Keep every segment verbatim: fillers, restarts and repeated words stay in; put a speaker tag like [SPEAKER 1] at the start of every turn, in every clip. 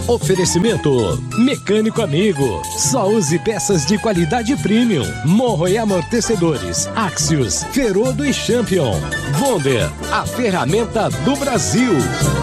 [SPEAKER 1] Oferecimento Mecânico Amigo. Só use peças de qualidade premium. Morro e amortecedores. Axios, Ferodo e Champion. Wonder, a ferramenta do Brasil.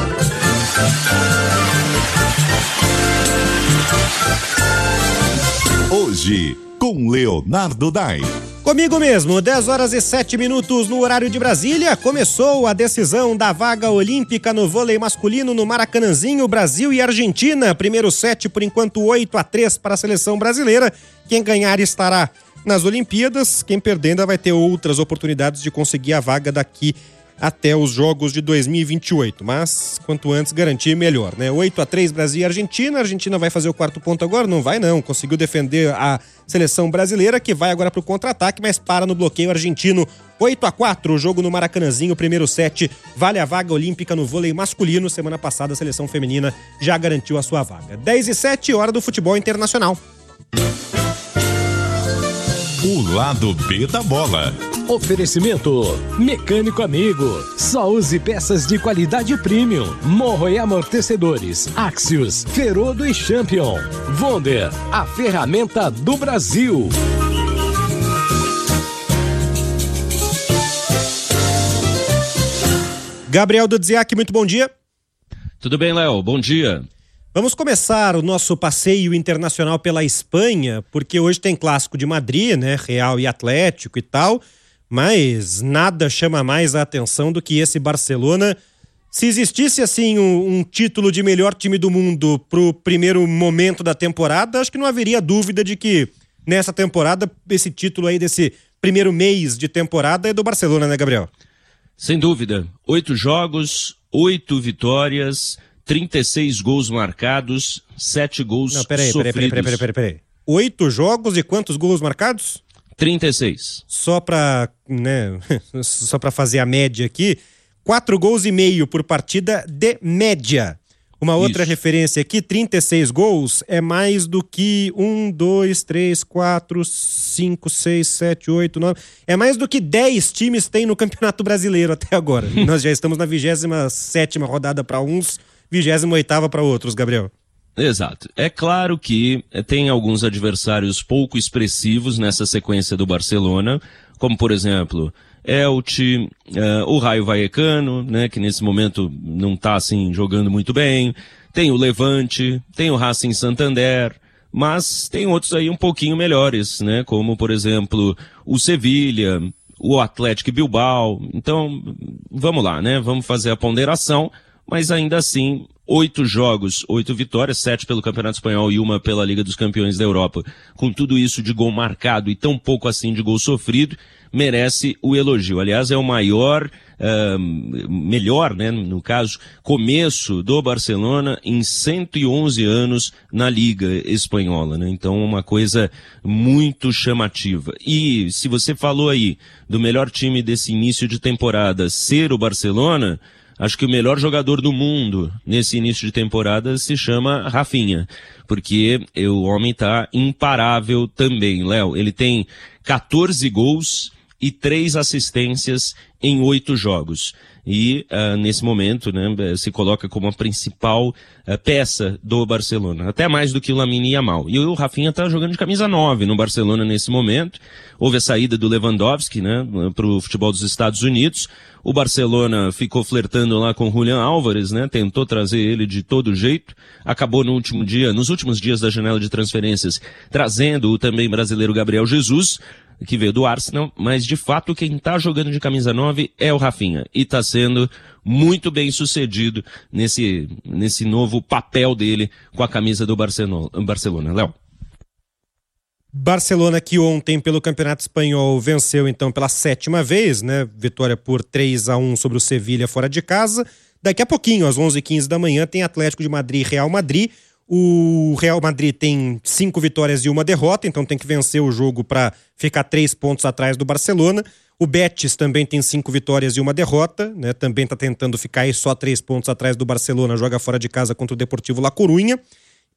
[SPEAKER 2] Hoje, com Leonardo Dai.
[SPEAKER 3] Comigo mesmo, dez horas e sete minutos no horário de Brasília, começou a decisão da vaga olímpica no vôlei masculino no Maracanãzinho, Brasil e Argentina. Primeiro set, por enquanto, oito a três para a seleção brasileira. Quem ganhar estará nas Olimpíadas, quem perder ainda vai ter outras oportunidades de conseguir a vaga daqui até os Jogos de dois mil e vinte e oito, mas quanto antes garantir melhor, né? oito a três Brasil e Argentina, a Argentina vai fazer o quarto ponto agora? Não vai não, conseguiu defender a seleção brasileira, que vai agora pro contra-ataque, mas para no bloqueio argentino. oito a quatro, o jogo no Maracanãzinho, primeiro set, vale a vaga olímpica no vôlei masculino. Semana passada a seleção feminina já garantiu a sua vaga. dez e sete, hora do futebol internacional.
[SPEAKER 2] O lado B da bola.
[SPEAKER 1] Oferecimento Mecânico Amigo. Só use peças de qualidade premium. Morro e amortecedores. Axios, Ferodo e Champion. Wonder, a ferramenta do Brasil.
[SPEAKER 3] Gabriel Dudziak, muito bom dia.
[SPEAKER 4] Tudo bem, Léo? Bom dia.
[SPEAKER 3] Vamos começar o nosso passeio internacional pela Espanha, porque hoje tem Clássico de Madrid, né? Real e Atlético e tal, mas nada chama mais a atenção do que esse Barcelona. Se existisse, assim, um, um título de melhor time do mundo pro primeiro momento da temporada, acho que não haveria dúvida de que nessa temporada, esse título aí desse primeiro mês de temporada é do Barcelona, né, Gabriel?
[SPEAKER 4] Sem dúvida. Oito jogos, oito vitórias, trinta e seis gols marcados, sete gols
[SPEAKER 3] Não, peraí,
[SPEAKER 4] sofridos.
[SPEAKER 3] Peraí, peraí, peraí, peraí, peraí. Oito jogos e quantos gols marcados?
[SPEAKER 4] trinta e seis.
[SPEAKER 3] Só pra, né, só pra fazer a média aqui, quatro gols e meio por partida de média. Uma outra Isso. referência aqui, trinta e seis gols é mais do que um, dois, três, quatro, cinco, seis, sete, oito, nove... É mais do que dez times têm no Campeonato Brasileiro até agora. Nós já estamos na vigésima sétima rodada para uns, vigésima oitava para outros, Gabriel.
[SPEAKER 4] Exato. É claro que tem alguns adversários pouco expressivos nessa sequência do Barcelona, como por exemplo, Elche, uh, o Rayo Vallecano, né, que nesse momento não está assim jogando muito bem, tem o Levante, tem o Racing Santander, mas tem outros aí um pouquinho melhores, né, como por exemplo o Sevilha, o Atlético Bilbao. Então, vamos lá, né, vamos fazer a ponderação, mas ainda assim, oito jogos, oito vitórias, sete pelo Campeonato Espanhol e uma pela Liga dos Campeões da Europa. Com tudo isso de gol marcado e tão pouco assim de gol sofrido, merece o elogio. Aliás, é o maior, uh, melhor, né, no caso, começo do Barcelona em cento e onze anos na Liga Espanhola, né? Então, uma coisa muito chamativa. E se você falou aí do melhor time desse início de temporada ser o Barcelona, acho que o melhor jogador do mundo nesse início de temporada se chama Rafinha, porque o homem tá imparável também, Léo. Ele tem quatorze gols e três assistências em oito jogos. E uh, nesse momento, né, se coloca como a principal uh, peça do Barcelona, até mais do que o Lamine Yamal. E o Rafinha tá jogando de camisa nove no Barcelona nesse momento. Houve a saída do Lewandowski, né, pro futebol dos Estados Unidos. O Barcelona ficou flertando lá com o Julián Álvares, né, tentou trazer ele de todo jeito. Acabou no último dia, nos últimos dias da janela de transferências, trazendo o também brasileiro Gabriel Jesus, que veio do Arsenal, mas de fato quem tá jogando de camisa nove é o Rafinha, e tá sendo muito bem sucedido nesse, nesse novo papel dele com a camisa do Barcelona, Barcelona. Léo.
[SPEAKER 3] Barcelona que ontem pelo Campeonato Espanhol venceu então pela sétima vez, né? Vitória por três a um sobre o Sevilha fora de casa. Daqui a pouquinho, às onze e quinze da manhã, tem Atlético de Madrid e Real Madrid. O Real Madrid tem cinco vitórias e uma derrota, então tem que vencer o jogo para ficar três pontos atrás do Barcelona. O Betis também tem cinco vitórias e uma derrota, né? Também está tentando ficar aí só três pontos atrás do Barcelona, joga fora de casa contra o Deportivo La Coruña.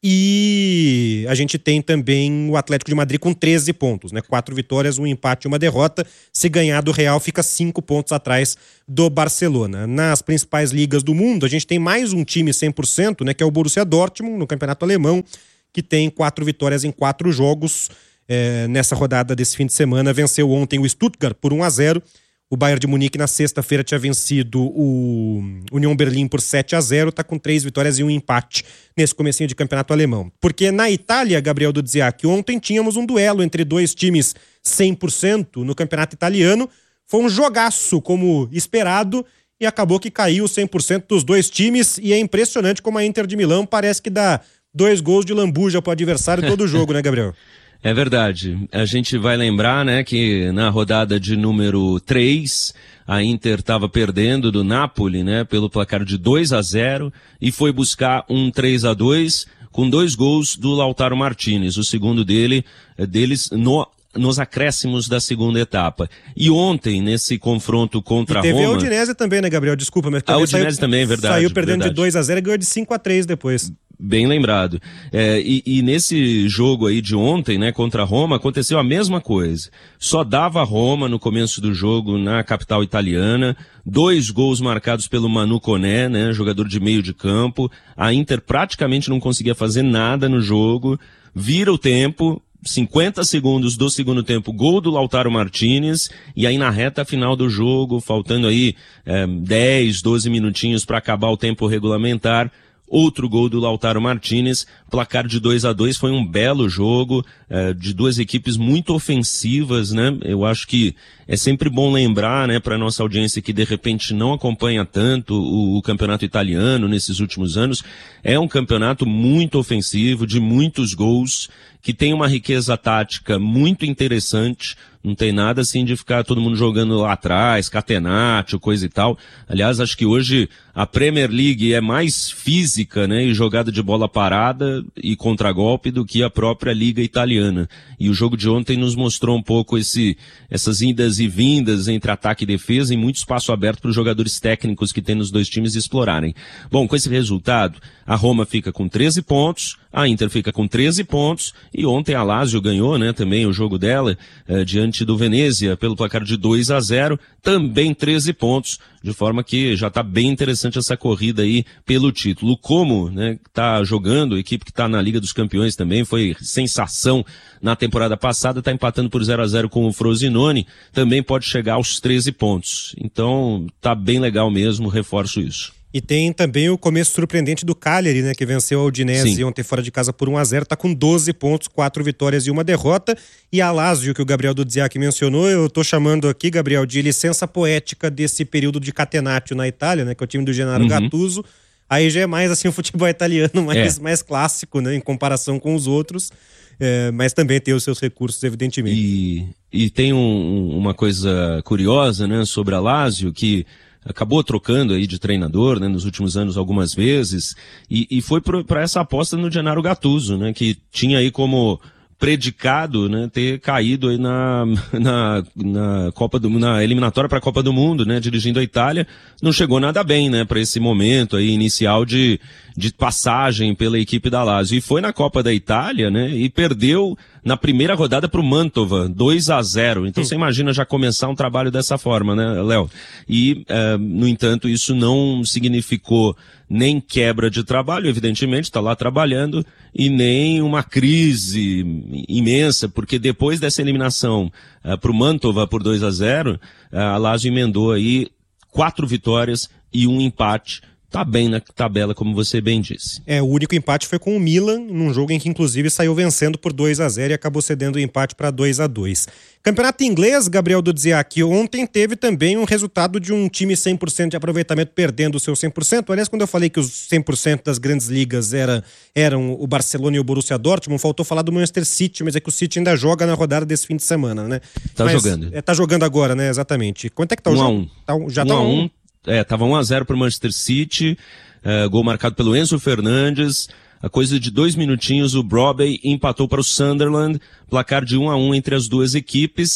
[SPEAKER 3] E a gente tem também o Atlético de Madrid com treze pontos, né? Quatro vitórias, um empate e uma derrota. Se ganhar do Real, fica cinco pontos atrás do Barcelona. Nas principais ligas do mundo, a gente tem mais um time cem por cento, né? Que é o Borussia Dortmund, no campeonato alemão, que tem quatro vitórias em quatro jogos. É, nessa rodada desse fim de semana, venceu ontem o Stuttgart por um a zero. O Bayern de Munique na sexta-feira tinha vencido o Union Berlim por sete a zero, tá com três vitórias e um empate nesse comecinho de campeonato alemão. Porque na Itália, Gabriel Dudziak, ontem tínhamos um duelo entre dois times cem por cento no campeonato italiano. Foi um jogaço, como esperado, e acabou que caiu cem por cento dos dois times, e é impressionante como a Inter de Milão parece que dá dois gols de lambuja pro adversário todo o jogo, né, Gabriel?
[SPEAKER 4] É verdade. A gente vai lembrar, né, que na rodada de número três, a Inter estava perdendo do Napoli, né, pelo placar de dois a zero e foi buscar um três a dois com dois gols do Lautaro Martinez, o segundo dele, deles no nos acréscimos da segunda etapa. E ontem, nesse confronto contra a Roma...
[SPEAKER 3] E teve a Udinese também, né, Gabriel? Desculpa, mas...
[SPEAKER 4] A Udinese saiu, também, é verdade.
[SPEAKER 3] Saiu perdendo
[SPEAKER 4] verdade.
[SPEAKER 3] de dois a zero e ganhou de cinco a três depois.
[SPEAKER 4] Bem lembrado. É, e, e nesse jogo aí de ontem, né, contra a Roma, aconteceu a mesma coisa. Só dava a Roma no começo do jogo na capital italiana, dois gols marcados pelo Manu Koné, né, jogador de meio de campo. A Inter praticamente não conseguia fazer nada no jogo, vira o tempo... cinquenta segundos do segundo tempo, gol do Lautaro Martinez, e aí na reta final do jogo, faltando aí é, dez, doze minutinhos para acabar o tempo regulamentar, outro gol do Lautaro Martinez, placar de dois a dois, foi um belo jogo, é, de duas equipes muito ofensivas, né? Eu acho que é sempre bom lembrar, né, para nossa audiência que de repente não acompanha tanto o, o campeonato italiano nesses últimos anos, é um campeonato muito ofensivo, de muitos gols, que tem uma riqueza tática muito interessante, não tem nada assim de ficar todo mundo jogando lá atrás, catenaccio, coisa e tal. Aliás, acho que hoje a Premier League é mais física, né, e jogada de bola parada e contragolpe do que a própria Liga Italiana. E o jogo de ontem nos mostrou um pouco esse, essas indas e vindas entre ataque e defesa e muito espaço aberto para os jogadores técnicos que tem nos dois times explorarem. Bom, com esse resultado, a Roma fica com treze pontos, a Inter fica com treze pontos, e ontem a Lazio ganhou, né, também o jogo dela, eh, diante do Venezia, pelo placar de dois a zero, também treze pontos, de forma que já está bem interessante essa corrida aí pelo título. O Como, né, tá jogando, a equipe que está na Liga dos Campeões também, foi sensação na temporada passada, está empatando por zero a zero com o Frosinone, também pode chegar aos treze pontos. Então, tá bem legal mesmo, reforço isso.
[SPEAKER 3] E tem também o começo surpreendente do Cagliari, né, que venceu a Udinese Sim. ontem fora de casa por um a zero, tá com doze pontos, quatro vitórias e uma derrota. E a Lazio, que o Gabriel Dudziak mencionou, eu tô chamando aqui, Gabriel, de licença poética desse período de catenaccio na Itália, né, que é o time do Gennaro uhum. Gattuso. Aí já é mais assim o futebol italiano, mais, é. mais clássico, né, em comparação com os outros. É, mas também tem os seus recursos, evidentemente.
[SPEAKER 4] E, e tem um, uma coisa curiosa, né, sobre a Lazio, que acabou trocando aí de treinador, né, nos últimos anos algumas vezes, e, e foi para essa aposta no Gennaro Gattuso, né, que tinha aí como predicado, né, ter caído aí na, na, na Copa do, na eliminatória para a Copa do Mundo, né, dirigindo a Itália, não chegou nada bem, né, para esse momento aí inicial de, de passagem pela equipe da Lazio, e foi na Copa da Itália, né, e perdeu na primeira rodada para o Mantova, dois a zero. Então você imagina já começar um trabalho dessa forma, né, Léo? E, é, no entanto, isso não significou nem quebra de trabalho, evidentemente, está lá trabalhando, e nem uma crise imensa, porque depois dessa eliminação uh, para o Mantova por dois a zero, uh, a Lazio emendou aí quatro vitórias e um empate. Tá bem na tabela, como você bem disse.
[SPEAKER 3] É, o único empate foi com o Milan, num jogo em que inclusive saiu vencendo por dois a zero e acabou cedendo o empate para dois a dois. Campeonato inglês, Gabriel Dudziak, ontem teve também um resultado de um time cem por cento de aproveitamento perdendo o seu cem por cento. Aliás, quando eu falei que os cem por cento das grandes ligas era, eram o Barcelona e o Borussia Dortmund, faltou falar do Manchester City, mas é que o City ainda joga na rodada desse fim de semana, né?
[SPEAKER 4] Tá
[SPEAKER 3] mas,
[SPEAKER 4] jogando.
[SPEAKER 3] É, tá jogando agora, né? Exatamente. Quanto é que tá o
[SPEAKER 4] um
[SPEAKER 3] jogo?
[SPEAKER 4] a um.
[SPEAKER 3] Tá, já
[SPEAKER 4] um
[SPEAKER 3] tá
[SPEAKER 4] a
[SPEAKER 3] um.
[SPEAKER 4] um. É, tava um a zero pro Manchester City, uh, gol marcado pelo Enzo Fernandes, a coisa de dois minutinhos o Brobey empatou para o Sunderland, placar de um a um entre as duas equipes.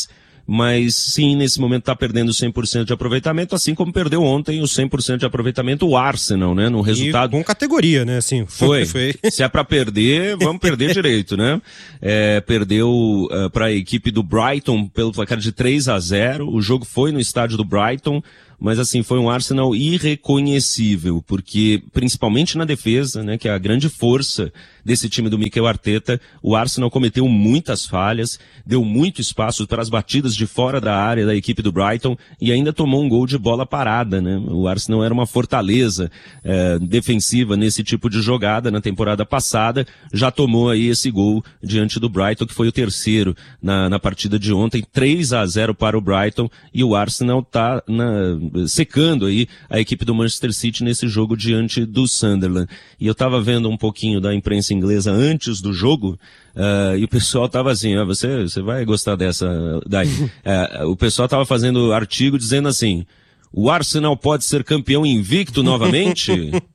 [SPEAKER 4] mas sim, nesse momento está perdendo cem por cento de aproveitamento, assim como perdeu ontem o cem por cento de aproveitamento o Arsenal, né? No resultado.
[SPEAKER 3] E com categoria, né? Assim,
[SPEAKER 4] foi. foi. Se é para perder, vamos perder direito, né? É, perdeu uh, para a equipe do Brighton pelo placar de três a zero. O jogo foi no estádio do Brighton. Mas assim, foi um Arsenal irreconhecível, porque principalmente na defesa, né, que é a grande força desse time do Mikel Arteta, o Arsenal cometeu muitas falhas, deu muito espaço para as batidas de fora da área da equipe do Brighton e ainda tomou um gol de bola parada, né? O Arsenal era uma fortaleza é, defensiva nesse tipo de jogada na temporada passada, já tomou aí esse gol diante do Brighton, que foi o terceiro na, na partida de ontem, três a zero para o Brighton, e o Arsenal tá na secando aí a equipe do Manchester City nesse jogo diante do Sunderland. E eu tava vendo um pouquinho da imprensa inglesa antes do jogo, uh, e o pessoal tava assim, ó, você, você vai gostar dessa daí. Uh, o pessoal tava fazendo artigo dizendo assim, o Arsenal pode ser campeão invicto novamente?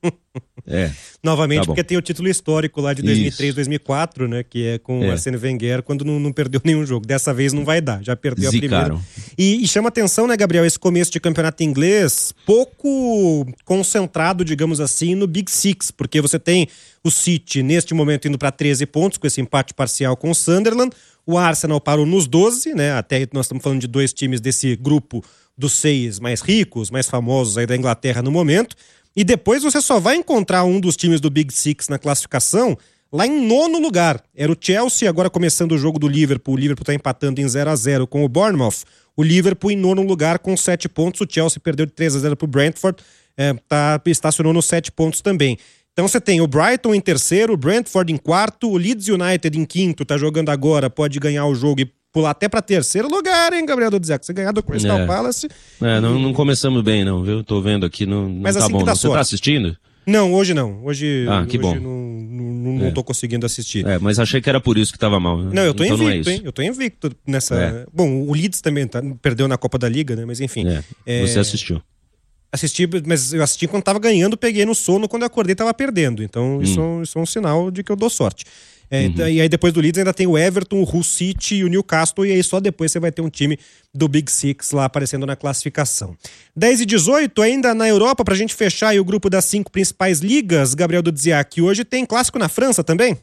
[SPEAKER 4] É.
[SPEAKER 3] Novamente,
[SPEAKER 4] tá
[SPEAKER 3] porque tem o título histórico lá de dois mil e três, dois mil e quatro, né? Que é com o
[SPEAKER 4] é.
[SPEAKER 3] Arsène Wenger, quando não, não perdeu nenhum jogo. Dessa vez não vai dar, já perdeu
[SPEAKER 4] Zicaram.
[SPEAKER 3] a primeira. E, e chama atenção, né, Gabriel, esse começo de campeonato inglês pouco concentrado, digamos assim, no Big Six, porque você tem o City, neste momento, indo para treze pontos, com esse empate parcial com o Sunderland. O Arsenal parou nos doze, né? Até nós estamos falando de dois times desse grupo dos seis mais ricos, mais famosos aí da Inglaterra no momento. E depois você só vai encontrar um dos times do Big Six na classificação lá em nono lugar. Era o Chelsea, agora começando o jogo do Liverpool. O Liverpool está empatando em zero a zero com o Bournemouth. O Liverpool em nono lugar com sete pontos. O Chelsea perdeu de três a zero para o Brentford. É, tá, estacionou nos sete pontos também. Então você tem o Brighton em terceiro, o Brentford em quarto, o Leeds United em quinto, está jogando agora, pode ganhar o jogo e pular até para terceiro lugar, hein, Gabriel Dodziak? Você ganhar do Crystal
[SPEAKER 4] é.
[SPEAKER 3] Palace...
[SPEAKER 4] É, não, não começamos bem, não, viu? Tô vendo aqui, não, não
[SPEAKER 3] Mas
[SPEAKER 4] tá
[SPEAKER 3] assim
[SPEAKER 4] bom.
[SPEAKER 3] que dá
[SPEAKER 4] Você
[SPEAKER 3] sorte.
[SPEAKER 4] tá assistindo?
[SPEAKER 3] Não, hoje não. Hoje,
[SPEAKER 4] ah, que
[SPEAKER 3] hoje
[SPEAKER 4] bom.
[SPEAKER 3] não, não, não
[SPEAKER 4] é.
[SPEAKER 3] tô conseguindo assistir.
[SPEAKER 4] É, mas achei que era por isso que tava mal. Né?
[SPEAKER 3] Não, eu tô
[SPEAKER 4] então
[SPEAKER 3] invicto,
[SPEAKER 4] não é
[SPEAKER 3] hein? Eu tô invicto nessa...
[SPEAKER 4] É.
[SPEAKER 3] Bom, o Leeds também tá, perdeu na Copa da Liga, né? Mas enfim.
[SPEAKER 4] É.
[SPEAKER 3] É...
[SPEAKER 4] Você assistiu.
[SPEAKER 3] Assisti, mas eu assisti quando tava ganhando, peguei no sono, quando eu acordei tava perdendo. Então hum. isso, isso é um sinal de que eu dou sorte. É, uhum. E aí depois do Leeds ainda tem o Everton, o Hull City e o Newcastle, e aí só depois você vai ter um time do Big Six lá aparecendo na classificação. dez e dezoito, ainda na Europa, pra gente fechar aí o grupo das cinco principais ligas, Gabriel Dodziak, hoje tem clássico na França também?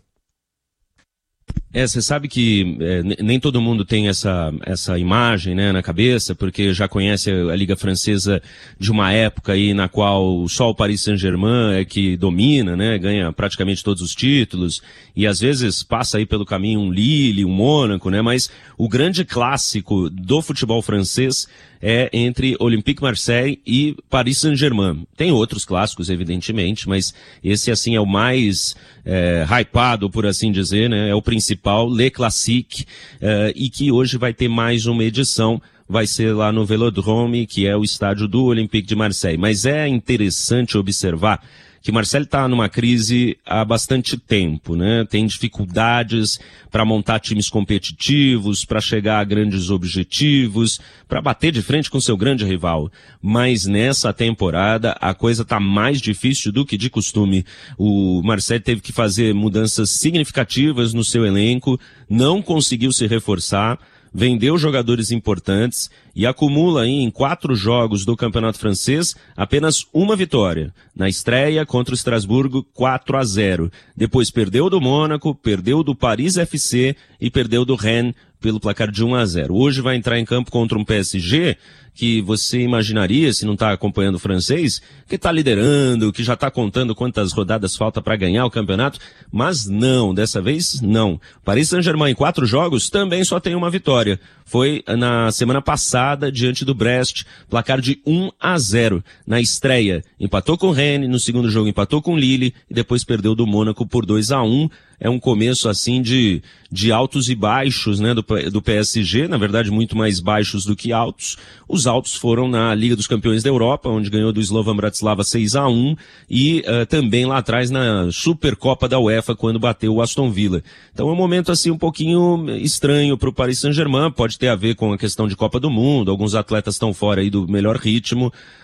[SPEAKER 4] É, você sabe que é, nem todo mundo tem essa, essa imagem, né, na cabeça, porque já conhece a, a Liga Francesa de uma época aí na qual só o Paris Saint-Germain é que domina, né, ganha praticamente todos os títulos, e às vezes passa aí pelo caminho um Lille, um Mônaco, né, mas o grande clássico do futebol francês é entre Olympique Marseille e Paris Saint-Germain. Tem outros clássicos, evidentemente, mas esse, assim, é o mais é, hypado, por assim dizer, né? É o principal, Le Classique, é, e que hoje vai ter mais uma edição, vai ser lá no Velodrome, que é o estádio do Olympique de Marseille. Mas é interessante observar que Marseille está numa crise há bastante tempo, né? Tem dificuldades para montar times competitivos, para chegar a grandes objetivos, para bater de frente com seu grande rival. Mas nessa temporada a coisa está mais difícil do que de costume. O Marseille teve que fazer mudanças significativas no seu elenco, não conseguiu se reforçar, vendeu jogadores importantes e acumula aí em quatro jogos do Campeonato Francês apenas uma vitória. Na estreia contra o Estrasburgo, quatro a zero. Depois perdeu do Mônaco, perdeu do Paris F C e perdeu do Rennes pelo placar de um a zero. Hoje vai entrar em campo contra um P S G que você imaginaria, se não está acompanhando o francês, que está liderando, que já está contando quantas rodadas falta para ganhar o campeonato, mas não, dessa vez não. Paris Saint-Germain em quatro jogos também só tem uma vitória. Foi na semana passada diante do Brest, placar de um a zero. Na estreia, empatou com o Rennes, no segundo jogo empatou com o Lille e depois perdeu do Mônaco por dois a um. É um começo assim de, de altos e baixos, né, do, do P S G, na verdade muito mais baixos do que altos. Os altos foram na Liga dos Campeões da Europa, onde ganhou do Slovan Bratislava seis a um, e uh, também lá atrás na Supercopa da UEFA, quando bateu o Aston Villa. Então é um momento assim um pouquinho estranho para o Paris Saint-Germain, pode ter a ver com a questão de Copa do Mundo, alguns atletas estão fora aí do melhor ritmo,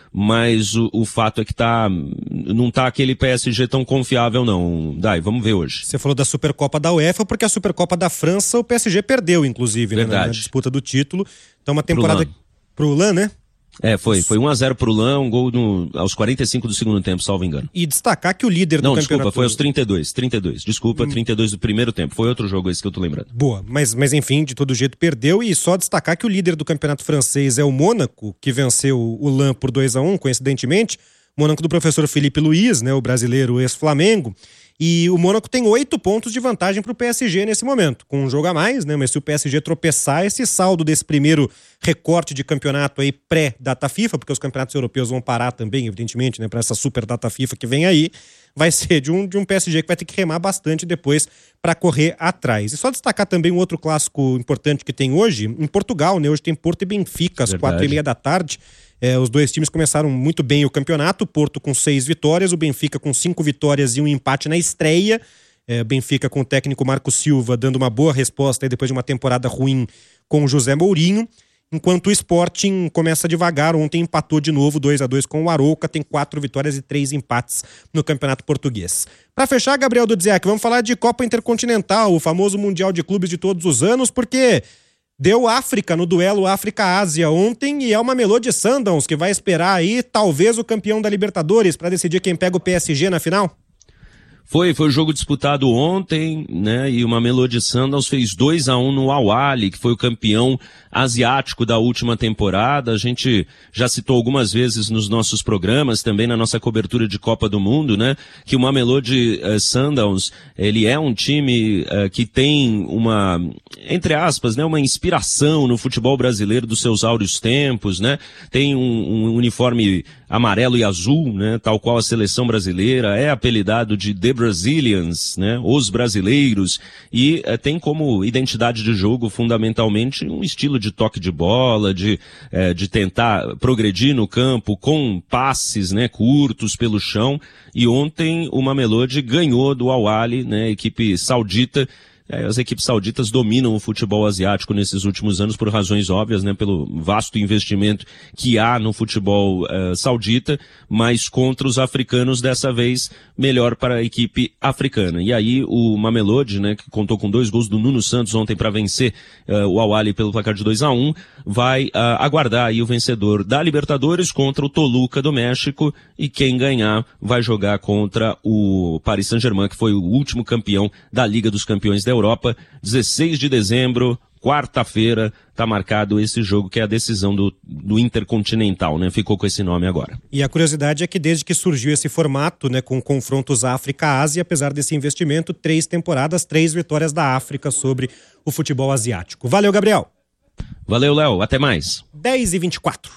[SPEAKER 4] mas o, o fato é que tá, não tá aquele P S G tão confiável não. Dai, vamos ver hoje.
[SPEAKER 3] Você falou da Supercopa da UEFA, porque a Supercopa da França o P S G perdeu, inclusive, né, na, na disputa do título. Então uma temporada pro Lan, né?
[SPEAKER 4] É, foi. Foi um a zero pro Lan, um gol no, aos quarenta e cinco do segundo tempo, salvo engano.
[SPEAKER 3] E destacar que o líder do
[SPEAKER 4] Não,
[SPEAKER 3] campeonato...
[SPEAKER 4] Não, desculpa, foi aos trinta e dois, trinta e dois. Desculpa, hum. trinta e dois do primeiro tempo. Foi outro jogo esse que eu tô lembrando.
[SPEAKER 3] Boa, mas, mas enfim, de todo jeito perdeu. E só destacar que o líder do campeonato francês é o Mônaco, que venceu o Lan por dois a um, coincidentemente. Mônaco do professor Felipe Luiz, né, o brasileiro ex-Flamengo. E o Mônaco tem oito pontos de vantagem para o P S G nesse momento, com um jogo a mais, né? Mas se o P S G tropeçar, esse saldo desse primeiro recorte de campeonato aí pré-data FIFA, porque os campeonatos europeus vão parar também, evidentemente, né? Para essa super data FIFA que vem aí, vai ser de um, de um P S G que vai ter que remar bastante depois para correr atrás. E só destacar também um outro clássico importante que tem hoje, em Portugal, né? Hoje tem Porto e Benfica, às quatro e meia da tarde. É, os dois times começaram muito bem o campeonato, o Porto com seis vitórias, o Benfica com cinco vitórias e um empate na estreia. É, Benfica com o técnico Marco Silva dando uma boa resposta aí depois de uma temporada ruim com o José Mourinho, enquanto o Sporting começa devagar, ontem empatou de novo dois a dois com o Arouca, tem quatro vitórias e três empates no campeonato português. Para fechar, Gabriel Dudziak, vamos falar de Copa Intercontinental, o famoso Mundial de Clubes de todos os anos, porque... deu África no duelo África-Ásia ontem e é uma Mamelodi Sundowns que vai esperar aí talvez o campeão da Libertadores para decidir quem pega o P S G na final?
[SPEAKER 4] Foi, foi o jogo disputado ontem, né, e o Mamelodi Sundowns fez dois a um no Al Ahly, que foi o campeão asiático da última temporada. A gente já citou algumas vezes nos nossos programas, também na nossa cobertura de Copa do Mundo, né, que o Mamelodi uh, Sundowns, ele é um time uh, que tem uma, entre aspas, né, uma inspiração no futebol brasileiro dos seus áureos tempos, né, tem um, um uniforme amarelo e azul, né, tal qual a seleção brasileira, é apelidado de The Brazilians, né, os brasileiros, e eh, tem como identidade de jogo fundamentalmente um estilo de toque de bola, de, eh, de tentar progredir no campo com passes, né, curtos pelo chão, e ontem o Mamelodi ganhou do Al Ahly, né, equipe saudita. As equipes sauditas dominam o futebol asiático nesses últimos anos por razões óbvias, né, pelo vasto investimento que há no futebol uh, saudita, mas contra os africanos dessa vez melhor para a equipe africana. E aí o Mamelodi, né, que contou com dois gols do Nuno Santos ontem para vencer uh, o Al Ahly pelo placar de dois a um, vai uh, aguardar aí o vencedor da Libertadores contra o Toluca do México, e quem ganhar vai jogar contra o Paris Saint-Germain, que foi o último campeão da Liga dos Campeões da Europa. dezesseis de dezembro, quarta-feira, tá marcado esse jogo que é a decisão do, do Intercontinental, né? Ficou com esse nome agora.
[SPEAKER 3] E a curiosidade é que desde que surgiu esse formato, né, com confrontos África-Ásia, apesar desse investimento, três temporadas, três vitórias da África sobre o futebol asiático. Valeu, Gabriel.
[SPEAKER 4] Valeu, Léo. Até mais.
[SPEAKER 3] dez e vinte e quatro.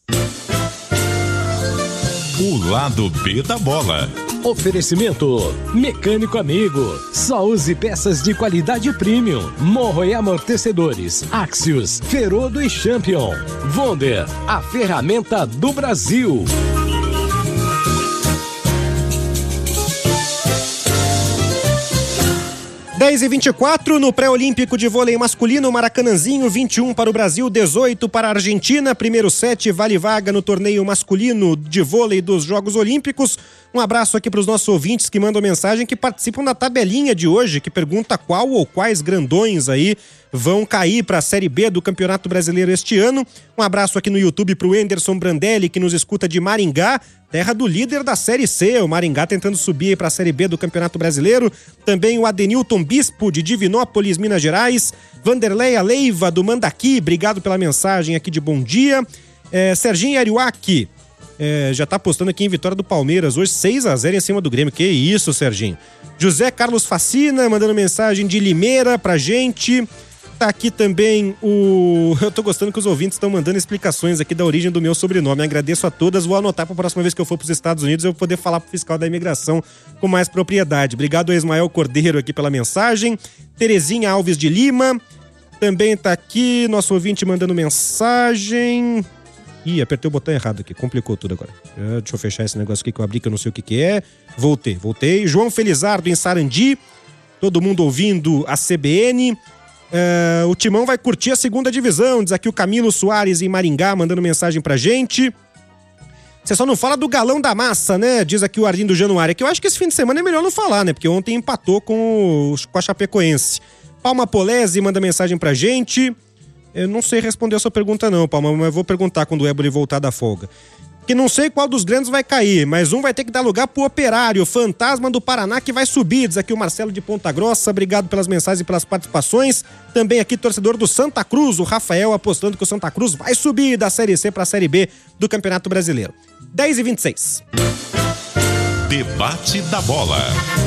[SPEAKER 2] O lado B da bola.
[SPEAKER 1] Oferecimento Mecânico Amigo. Só use peças de qualidade premium. Morro e amortecedores. Axios, Ferodo e Champion. Wonder, a ferramenta do Brasil.
[SPEAKER 3] dez e vinte e quatro no pré-olímpico de vôlei masculino, Maracanãzinho, vinte e um para o Brasil, dezoito para a Argentina. Primeiro set, vale vaga no torneio masculino de vôlei dos Jogos Olímpicos. Um abraço aqui para os nossos ouvintes que mandam mensagem, que participam da tabelinha de hoje, que pergunta qual ou quais grandões aí vão cair para a Série B do Campeonato Brasileiro este ano. Um abraço aqui no YouTube para o Enderson Brandelli, que nos escuta de Maringá, terra do líder da Série C, o Maringá tentando subir para a Série B do Campeonato Brasileiro. Também o Adenilton Bispo, de Divinópolis, Minas Gerais. Vanderleia Leiva, do Mandaqui, obrigado pela mensagem aqui de bom dia. É, Serginho Ariuaki, é, já tá postando aqui em vitória do Palmeiras, hoje seis a zero em cima do Grêmio. Que isso, Serginho. José Carlos Facina, mandando mensagem de Limeira pra gente. Tá aqui também o... Eu tô gostando que os ouvintes estão mandando explicações aqui da origem do meu sobrenome. Agradeço a todas. Vou anotar para a próxima vez que eu for para os Estados Unidos eu vou poder falar pro fiscal da imigração com mais propriedade. Obrigado a Ismael Cordeiro aqui pela mensagem. Terezinha Alves de Lima. Também tá aqui nosso ouvinte mandando mensagem. Ih, apertei o botão errado aqui. Complicou tudo agora. Uh, deixa eu fechar esse negócio aqui que eu abri que eu não sei o que que é. Voltei, voltei. João Felizardo em Sarandi. Todo mundo ouvindo a C B N. Uh, o Timão vai curtir a segunda divisão, diz aqui o Camilo Soares em Maringá, mandando mensagem pra gente. Você só não fala do galão da massa, né? Diz aqui o Arlindo Januário, que eu acho que esse fim de semana é melhor não falar, né? Porque ontem empatou com, o, com a Chapecoense. Palma Polese manda mensagem pra gente. Eu não sei responder a sua pergunta não, Palma, mas eu vou perguntar quando o Éboli voltar da folga. Que não sei qual dos grandes vai cair, mas um vai ter que dar lugar pro Operário, Fantasma do Paraná, que vai subir. Diz aqui o Marcelo de Ponta Grossa, obrigado pelas mensagens e pelas participações. Também aqui torcedor do Santa Cruz, o Rafael, apostando que o Santa Cruz vai subir da Série C pra Série B do Campeonato Brasileiro. dez e vinte e seis.
[SPEAKER 2] Debate da Bola.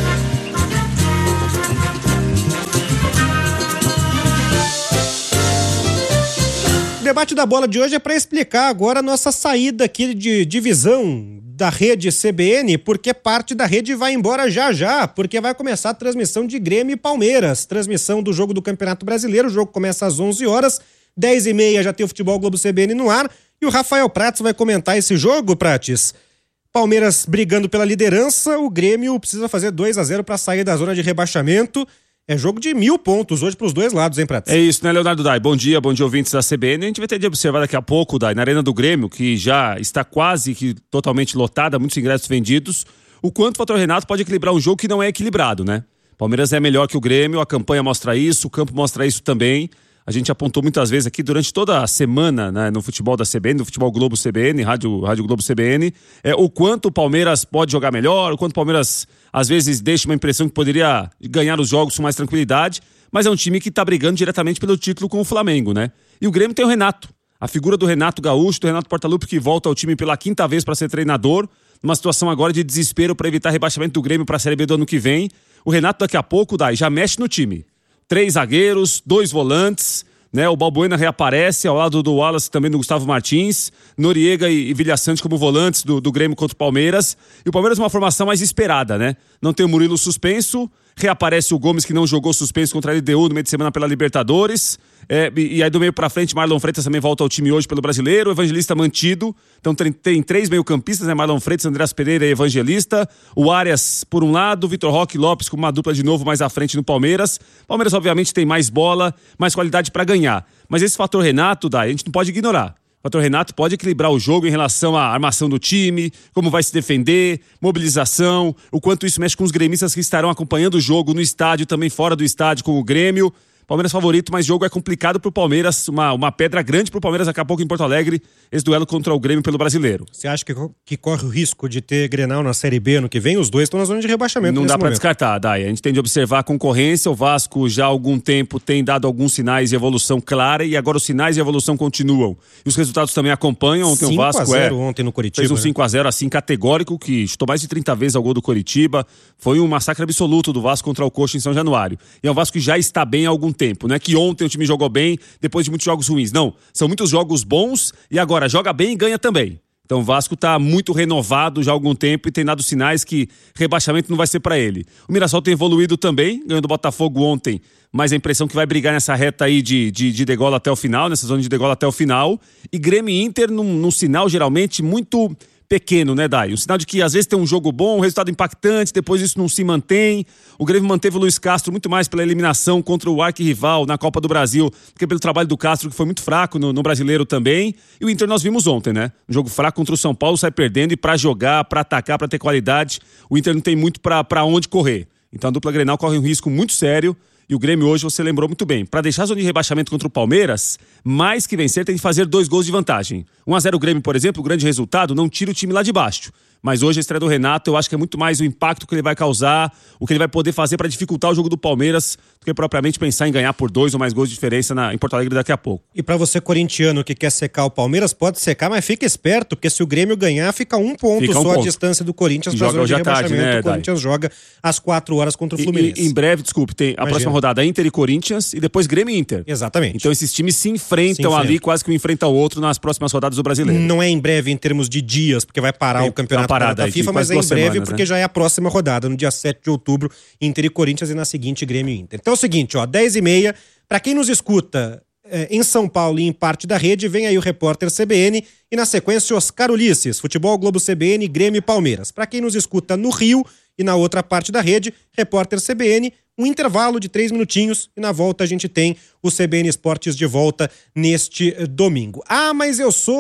[SPEAKER 3] O debate da bola de hoje é para explicar agora a nossa saída aqui de divisão da rede C B N, porque parte da rede vai embora já já, porque vai começar a transmissão de Grêmio e Palmeiras, transmissão do jogo do Campeonato Brasileiro. O jogo começa às onze horas, dez e meia já tem o Futebol Globo C B N no ar, e o Rafael Prates vai comentar esse jogo, Prates. Palmeiras brigando pela liderança, o Grêmio precisa fazer dois a zero para sair da zona de rebaixamento. É jogo de mil pontos hoje pros dois lados, hein, Prates?
[SPEAKER 5] É isso, né, Leonardo Dai? Bom dia, bom dia, ouvintes da C B N. A gente vai ter de observar daqui a pouco, Dai, na Arena do Grêmio, que já está quase que totalmente lotada, muitos ingressos vendidos, o quanto o fator Renato pode equilibrar um jogo que não é equilibrado, né? Palmeiras é melhor que o Grêmio, a campanha mostra isso, o campo mostra isso também. A gente apontou muitas vezes aqui durante toda a semana, né, no futebol da C B N, no futebol Globo C B N, Rádio, Rádio Globo C B N, é, o quanto o Palmeiras pode jogar melhor, o quanto o Palmeiras às vezes deixa uma impressão que poderia ganhar os jogos com mais tranquilidade, mas é um time que está brigando diretamente pelo título com o Flamengo, né? E o Grêmio tem o Renato, a figura do Renato Gaúcho, do Renato Portaluppi, que volta ao time pela quinta vez para ser treinador, numa situação agora de desespero para evitar rebaixamento do Grêmio para a Série B do ano que vem. O Renato daqui a pouco, Dai, já mexe no time. Três zagueiros, dois volantes, né? O Balbuena reaparece ao lado do Wallace, também do Gustavo Martins, Noriega e, e Vilhaçante como volantes do, do Grêmio contra o Palmeiras. E o Palmeiras é uma formação mais esperada, né? Não tem o Murilo suspenso, reaparece o Gomes, que não jogou suspenso contra a L D U no meio de semana pela Libertadores. É, e, e aí do meio pra frente, Marlon Freitas também volta ao time hoje pelo Brasileiro, o Evangelista mantido. Então tem, tem três meio-campistas, né? Marlon Freitas, Andreas Pereira e Evangelista. O Arias por um lado, Vitor Roque e Lopes com uma dupla de novo mais à frente no Palmeiras. Palmeiras obviamente tem mais bola, mais qualidade pra ganhar. Mas esse fator Renato, Dai, a gente não pode ignorar. O fator Renato pode equilibrar o jogo em relação à armação do time, como vai se defender, mobilização, o quanto isso mexe com os gremistas que estarão acompanhando o jogo no estádio, também fora do estádio com o Grêmio. Palmeiras favorito, mas jogo é complicado pro Palmeiras, uma, uma pedra grande pro Palmeiras daqui a pouco em Porto Alegre, esse duelo contra o Grêmio pelo Brasileiro.
[SPEAKER 3] Você acha que, que corre o risco de ter Grenal na Série B ano que vem? Os dois estão na zona de rebaixamento.
[SPEAKER 5] Não dá pra
[SPEAKER 3] momento.
[SPEAKER 5] descartar, Dai. A gente tem de observar a concorrência, o Vasco já há algum tempo tem dado alguns sinais de evolução clara e agora os sinais de evolução continuam. E os resultados também acompanham. Ontem o Vasco
[SPEAKER 3] cinco a zero
[SPEAKER 5] é,
[SPEAKER 3] ontem no Coritiba,
[SPEAKER 5] fez um
[SPEAKER 3] né?
[SPEAKER 5] cinco a zero assim categórico, que chutou mais de trinta vezes ao gol do Coritiba. Foi um massacre absoluto do Vasco contra o Coxa em São Januário. E é um Vasco que já está bem há algum tempo, né? Que ontem o time jogou bem depois de muitos jogos ruins. Não, são muitos jogos bons e agora joga bem e ganha também. Então o Vasco está muito renovado já há algum tempo e tem dado sinais que rebaixamento não vai ser para ele. O Mirassol tem evoluído também, ganhou do Botafogo ontem, mas a impressão que vai brigar nessa reta aí de, de, de degola até o final, nessa zona de degola até o final. E Grêmio e Inter num, num sinal geralmente muito pequeno, né, Dai? Um sinal de que às vezes tem um jogo bom, um resultado impactante, depois isso não se mantém. O Grêmio manteve o Luiz Castro muito mais pela eliminação contra o arquirrival na Copa do Brasil do que pelo trabalho do Castro, que foi muito fraco no, no Brasileiro também. E o Inter nós vimos ontem, né? Um jogo fraco contra o São Paulo, sai perdendo, e pra jogar, pra atacar, pra ter qualidade, o Inter não tem muito pra, pra onde correr. Então a dupla Grenal corre um risco muito sério. E o Grêmio hoje, você lembrou muito bem, para deixar a zona de rebaixamento contra o Palmeiras, mais que vencer, tem que fazer dois gols de vantagem. um a zero o Grêmio, por exemplo, o grande resultado, não tira o time lá de baixo. Mas hoje a estreia do Renato, eu acho que é muito mais o impacto que ele vai causar, o que ele vai poder fazer para dificultar o jogo do Palmeiras, do que propriamente pensar em ganhar por dois ou mais gols de diferença na, em Porto Alegre daqui a pouco.
[SPEAKER 3] E para você corintiano que quer secar o Palmeiras, pode secar, mas fica esperto, porque se o Grêmio ganhar, fica um ponto fica um só ponto. A distância do Corinthians para a zona de rebaixamento. Tarde, né, o Corinthians Dai? Joga às quatro horas contra o Fluminense.
[SPEAKER 5] E, e, em breve, desculpe, tem a Imagina. próxima rodada Inter e Corinthians e depois Grêmio e Inter.
[SPEAKER 3] Exatamente.
[SPEAKER 5] Então esses times se enfrentam, se enfrentam ali, quase que um enfrenta o outro nas próximas rodadas do Brasileiro.
[SPEAKER 3] Não é em breve em termos de dias, porque vai parar tem o campeonato parada da FIFA, mas é em breve semanas, porque né? já é a próxima rodada, no dia sete de outubro, Inter e Corinthians, e na seguinte Grêmio e Inter. Então é o seguinte, ó, dez e meia, para quem nos escuta é, em São Paulo e em parte da rede, vem aí o repórter C B N e na sequência Oscar Ulisses, Futebol Globo C B N, Grêmio e Palmeiras. Para quem nos escuta no Rio e na outra parte da rede, repórter C B N, um intervalo de três minutinhos e na volta a gente tem o C B N Esportes de volta neste domingo. Ah, mas eu sou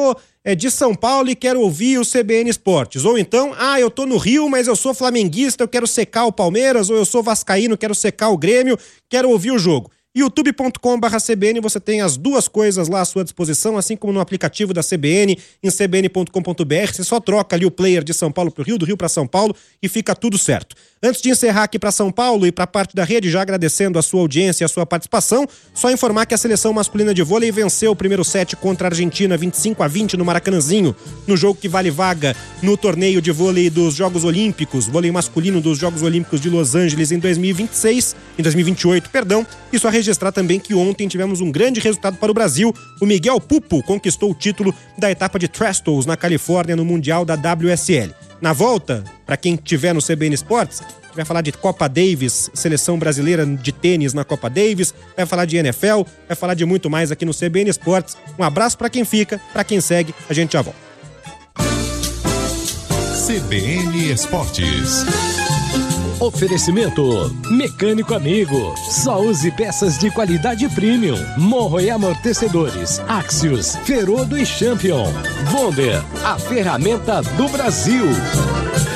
[SPEAKER 3] é de São Paulo e quero ouvir o C B N Esportes. Ou então, ah, eu tô no Rio, mas eu sou flamenguista, eu quero secar o Palmeiras, ou eu sou vascaíno, quero secar o Grêmio, quero ouvir o jogo. youtube ponto com barra C B N, você tem as duas coisas lá à sua disposição, assim como no aplicativo da C B N, em c b n ponto com ponto b r. Você só troca ali o player de São Paulo pro Rio, do Rio para São Paulo e fica tudo certo. Antes de encerrar aqui para São Paulo e para parte da rede, já agradecendo a sua audiência e a sua participação, só informar que a seleção masculina de vôlei venceu o primeiro set contra a Argentina vinte e cinco a vinte no Maracanãzinho, no jogo que vale vaga no torneio de vôlei dos Jogos Olímpicos, vôlei masculino dos Jogos Olímpicos de Los Angeles em dois mil e vinte e seis, em dois mil e vinte e oito, perdão. E só registrar também que ontem tivemos um grande resultado para o Brasil. O Miguel Pupo conquistou o título da etapa de Trestles na Califórnia no Mundial da W S L. Na volta, para quem tiver no C B N Esportes, vai falar de Copa Davis, seleção brasileira de tênis na Copa Davis, vai falar de N F L, vai falar de muito mais aqui no C B N Esportes. Um abraço para quem fica, para quem segue, a gente já volta.
[SPEAKER 2] C B N Esportes.
[SPEAKER 1] Oferecimento Mecânico Amigo. Só use peças de qualidade premium. Morro e amortecedores, Axios, Ferodo e Champion. Wonder, a ferramenta do Brasil.